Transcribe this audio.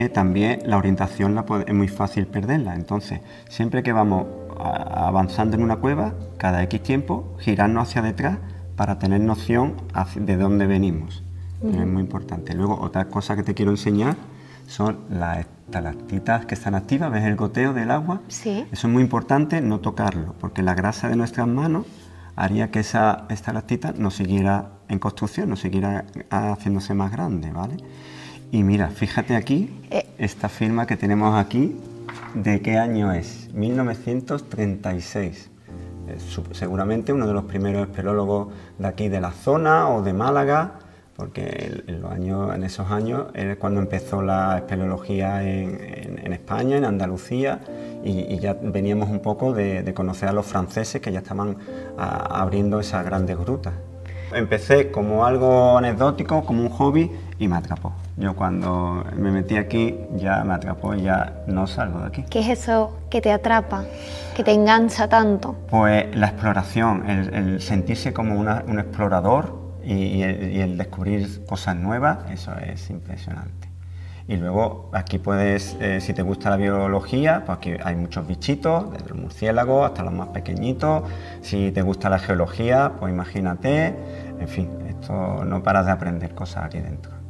También la orientación es muy fácil perderla, entonces siempre que vamos avanzando en una cueva, cada X tiempo, girarnos hacia detrás para tener noción de dónde venimos. Es muy importante. Luego, otra cosa que te quiero enseñar son las estalactitas que están activas. ¿Ves el goteo del agua? Sí. Eso es muy importante no tocarlo, porque la grasa de nuestras manos haría que esa estalactita no siguiera en construcción, no siguiera haciéndose más grande, ¿vale? Y mira, fíjate aquí, esta firma que tenemos aquí, ¿de qué año es? 1936. Seguramente uno de los primeros espeleólogos de aquí de la zona o de Málaga, porque en esos años es cuando empezó la espeleología en España, en Andalucía, y ya veníamos un poco de conocer a los franceses que ya estaban abriendo esas grandes grutas. Empecé como algo anecdótico, como un hobby, y me atrapó. Yo cuando me metí aquí ya me atrapó y ya no salgo de aquí. ¿Qué es eso que te atrapa, que te engancha tanto? Pues la exploración, el sentirse como un explorador y el descubrir cosas nuevas, eso es impresionante. Y luego aquí puedes, si te gusta la biología, pues aquí hay muchos bichitos, desde los murciélagos hasta los más pequeñitos. Si te gusta la geología, pues imagínate. En fin, esto no paras de aprender cosas aquí dentro.